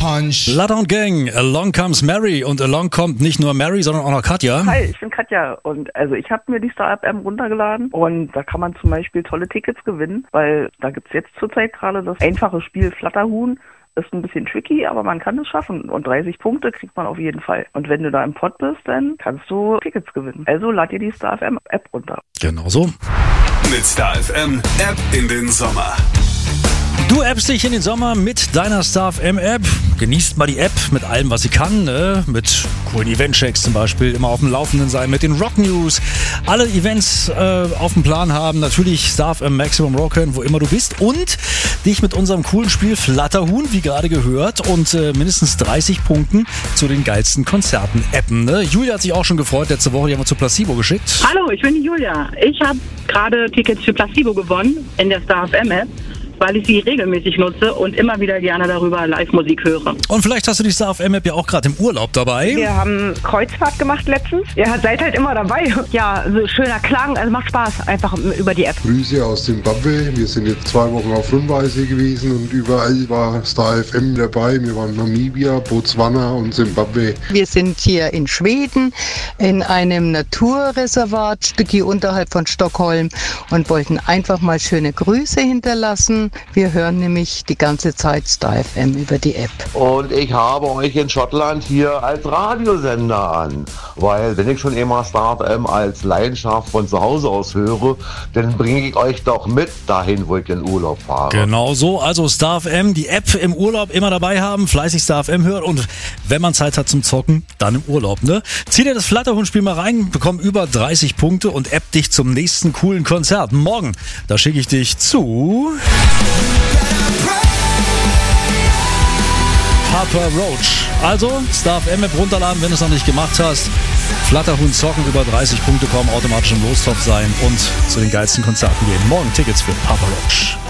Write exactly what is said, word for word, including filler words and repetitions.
Punch. Bloodhound Gang, Along Comes Mary. Und along kommt nicht nur Mary, sondern auch noch Katja. Hi, ich bin Katja und also ich habe mir die Star-App runtergeladen und da kann man zum Beispiel tolle Tickets gewinnen, weil da gibt's jetzt zurzeit gerade das einfache Spiel Flatterhuhn. Ist ein bisschen tricky, aber man kann es schaffen. Und dreißig Punkte kriegt man auf jeden Fall. Und wenn du da im Pod bist, dann kannst du Tickets gewinnen. Also lad dir die Star F M-App runter. Genau so. Mit Star F M App in den Sommer. Du appst dich in den Sommer mit deiner Star F M-App. Genießt mal die App mit allem, was sie kann. Ne? Mit coolen Eventchecks zum Beispiel. Immer auf dem Laufenden sein. Mit den Rock News. Alle Events äh, auf dem Plan haben. Natürlich Star F M Maximum Rock hören, wo immer du bist. Und dich mit unserem coolen Spiel Flatterhuhn, wie gerade gehört. Und äh, mindestens dreißig Punkten zu den geilsten Konzerten appen. Ne? Julia hat sich auch schon gefreut. Letzte Woche, die haben wir zu Placebo geschickt. Hallo, ich bin die Julia. Ich habe gerade Tickets für Placebo gewonnen in der Star F M-App, weil ich sie regelmäßig nutze und immer wieder gerne darüber Live-Musik höre. Und vielleicht hast du die Star F M-App ja auch gerade im Urlaub dabei. Wir haben Kreuzfahrt gemacht letztens. Ihr seid halt immer dabei. Ja, so schöner Klang, also macht Spaß, einfach über die App. Grüße aus Zimbabwe. Wir sind jetzt zwei Wochen auf Rundreise gewesen und überall war Star F M dabei. Wir waren in Namibia, Botswana und Zimbabwe. Wir sind hier in Schweden in einem Naturreservat, Stücki unterhalb von Stockholm, und wollten einfach mal schöne Grüße hinterlassen. Wir hören nämlich die ganze Zeit Star F M über die App. Und ich habe euch in Schottland hier als Radiosender an, weil wenn ich schon immer Star F M als Leidenschaft von zu Hause aus höre, dann bringe ich euch doch mit dahin, wo ich in Urlaub fahre. Genau so, also Star F M, die App im Urlaub immer dabei haben, fleißig Star F M hören und wenn man Zeit hat zum Zocken, dann im Urlaub, ne? Zieh dir das Flatterhund-Spiel mal rein, bekomm über dreißig Punkte und app dich zum nächsten coolen Konzert. Morgen, da schicke ich dich zu Papa Roach. Also, Star F M-App runterladen, wenn du es noch nicht gemacht hast. Flatterhuhn zocken, über dreißig Punkte kommen, automatisch im Lostopf sein und zu den geilsten Konzerten gehen. Morgen Tickets für Papa Roach.